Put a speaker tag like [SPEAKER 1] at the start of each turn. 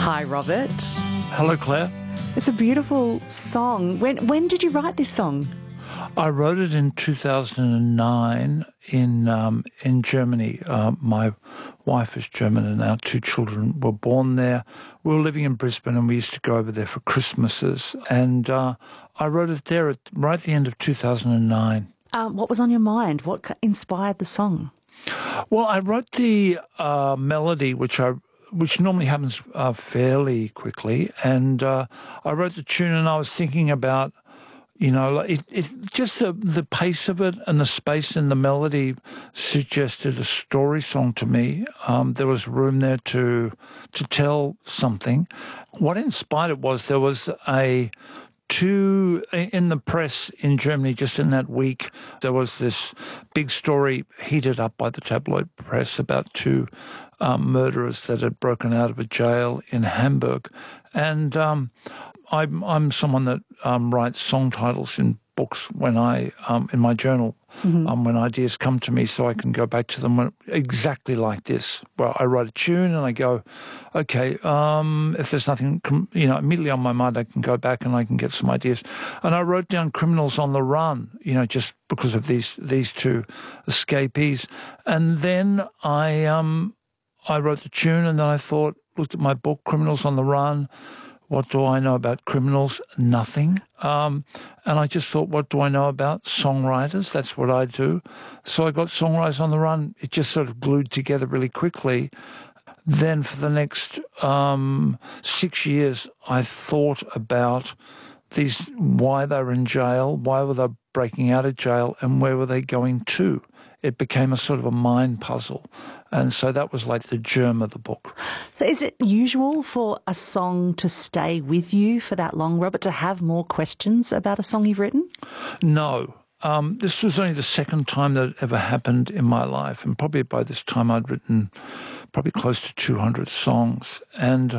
[SPEAKER 1] Hi, Robert.
[SPEAKER 2] Hello, Claire.
[SPEAKER 1] It's a beautiful song. When did you write this song?
[SPEAKER 2] I wrote it in 2009 in Germany. My wife is German and our two children were born there. We were living in Brisbane and we used to go over there for Christmases. And I wrote it there right at the end of 2009.
[SPEAKER 1] What was on your mind? What inspired the song?
[SPEAKER 2] Well, I wrote the melody, which normally happens fairly quickly, and I wrote the tune, and I was thinking about, just the pace of it and the space in the melody suggested a story song to me. There was room there to tell something. What inspired it was there was in the press in Germany just in that week, there was this big story heated up by the tabloid press about two murderers that had broken out of a jail in Hamburg. And I'm someone that writes song titles in books when in my journal, when ideas come to me, so I can go back to them exactly like this. Well, I write a tune and I go, okay, if there's nothing, immediately on my mind, I can go back and I can get some ideas. And I wrote down Criminals on the Run, just because of these two escapees. And then I wrote the tune, and then I looked at my book, Criminals on the Run. What do I know about criminals? Nothing. And I just thought, what do I know about songwriters? That's what I do. So I got Songwriters on the Run. It just sort of glued together really quickly. Then for the next 6 years, I thought about why they were in jail, why were they breaking out of jail, and where were they going to? It became a sort of a mind puzzle. And so that was like the germ of the book.
[SPEAKER 1] Is it usual for a song to stay with you for that long, Robert, to have more questions about a song you've written?
[SPEAKER 2] No. This was only the second time that it ever happened in my life. And probably by this time I'd written probably close to 200 songs. And